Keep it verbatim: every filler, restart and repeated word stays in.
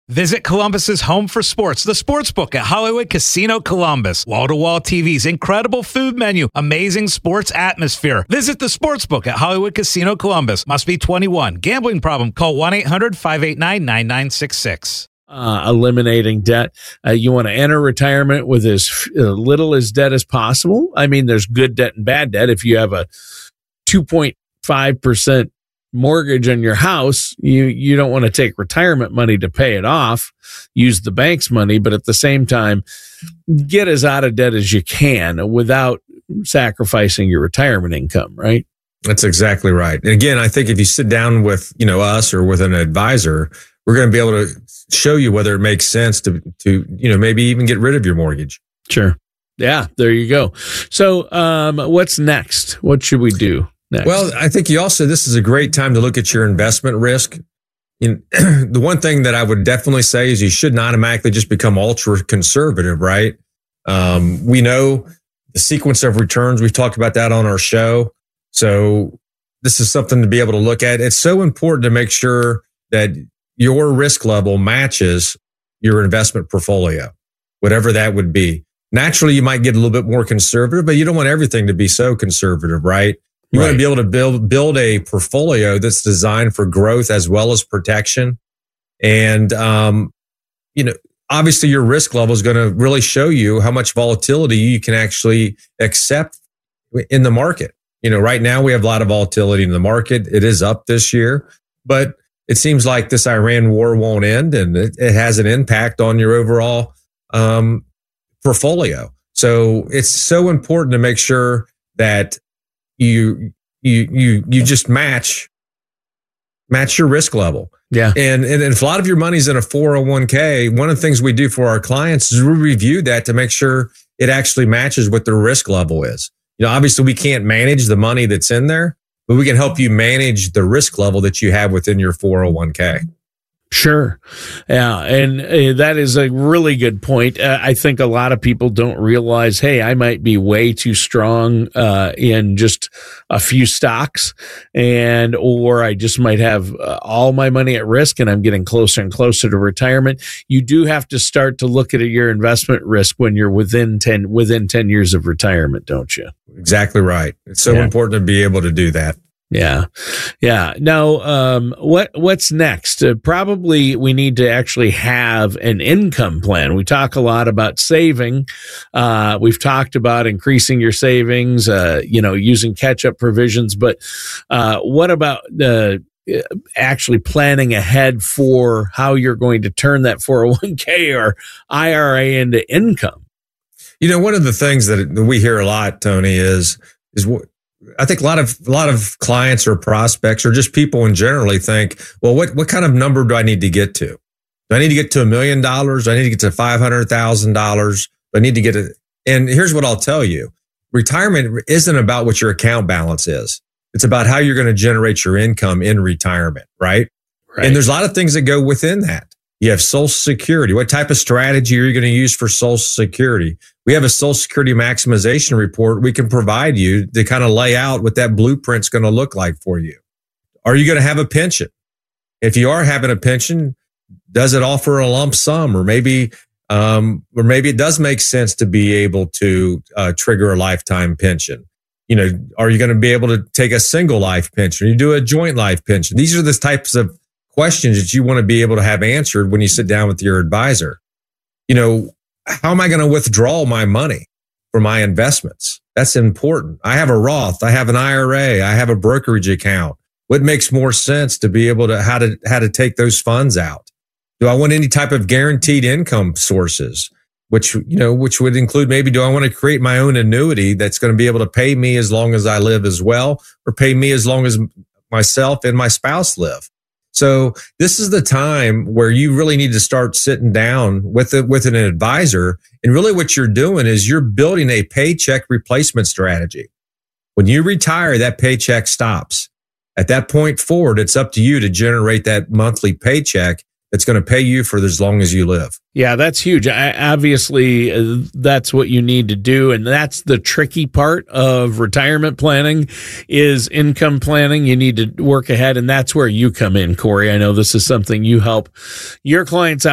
Visit Columbus's home for sports, the Sportsbook at Hollywood Casino Columbus. Wall-to-wall T Vs, incredible food menu, amazing sports atmosphere. Visit the Sportsbook at Hollywood Casino Columbus. Must be twenty-one. Gambling problem? Call one eight hundred five eight nine nine nine six six. Uh, eliminating debt. Uh, you want to enter retirement with as uh, little as debt as possible. I mean, there's good debt and bad debt. If you have a two point five percent mortgage on your house, you, you don't want to take retirement money to pay it off. Use the bank's money, but at the same time, get as out of debt as you can without sacrificing your retirement income, right? That's exactly right. And again, I think if you sit down with, you know, us or with an advisor, we're going to be able to show you whether it makes sense to, to, you know, maybe even get rid of your mortgage. Sure. Yeah, there you go. So, um, what's next? What should we do next? Well, I think you also, this is a great time to look at your investment risk. In, the one thing that I would definitely say is you should not automatically just become ultra conservative, right? Um, we know the sequence of returns. We've talked about that on our show. So this is something to be able to look at. It's so important to make sure that your risk level matches your investment portfolio, whatever that would be. Naturally, you might get a little bit more conservative, but you don't want everything to be so conservative, right? You right. want to be able to build build a portfolio that's designed for growth as well as protection. And, um, you know, obviously your risk level is going to really show you how much volatility you can actually accept in the market. You know, right now we have a lot of volatility in the market. It is up this year, but it seems like this Iran war won't end, and it, it has an impact on your overall um, portfolio. So it's so important to make sure that you you you you just match match your risk level. Yeah. And, and if a lot of your money's in a four oh one k, one of the things we do for our clients is we review that to make sure it actually matches what their risk level is. You know, obviously we can't manage the money that's in there, but we can help you manage the risk level that you have within your four oh one k. Sure. Yeah. And uh, that is a really good point. Uh, I think a lot of people don't realize, hey, I might be way too strong uh, in just a few stocks, and or I just might have uh, all my money at risk and I'm getting closer and closer to retirement. You do have to start to look at your investment risk when you're within ten within ten years of retirement, don't you? Exactly right. It's so yeah. important to be able to do that. Yeah. Yeah. Now, um, what, what's next? Uh, probably we need to actually have an income plan. We talk a lot about saving. Uh, we've talked about increasing your savings, uh, you know, using catch-up provisions, but, uh, what about, uh, actually planning ahead for how you're going to turn that four oh one k or I R A into income? You know, one of the things that we hear a lot, Tony, is, is what, I think a lot of a lot of clients or prospects or just people in generally think, well, what what kind of number do I need to get to? Do I need to get to a million dollars? Do I need to get to five hundred thousand dollars? Do I need to get it? And here's what I'll tell you: retirement isn't about what your account balance is. It's about how you're going to generate your income in retirement, right? Right. And there's a lot of things that go within that. You have Social Security. What type of strategy are you going to use for Social Security? We have a Social Security maximization report we can provide you to kind of lay out what that blueprint's going to look like for you. Are you going to have a pension? If you are having a pension, does it offer a lump sum, or maybe, um, or maybe it does make sense to be able to uh, trigger a lifetime pension? You know, are you going to be able to take a single life pension? You do a joint life pension. These are the types of questions that you want to be able to have answered when you sit down with your advisor. You know, how am I going to withdraw my money for my investments? That's important. I have a Roth. I have an I R A. I have a brokerage account. What makes more sense to be able to, how to, how to take those funds out? Do I want any type of guaranteed income sources, which, you know, which would include maybe, do I want to create my own annuity that's going to be able to pay me as long as I live as well, or pay me as long as myself and my spouse live? So this is the time where you really need to start sitting down with a, with an advisor. And really what you're doing is you're building a paycheck replacement strategy. When you retire, that paycheck stops. At that point forward, it's up to you to generate that monthly paycheck that's going to pay you for as long as you live. Yeah, that's huge. I, obviously, uh, that's what you need to do. And that's the tricky part of retirement planning is income planning. You need to work ahead. And that's where you come in, Corey. I know this is something you help your clients out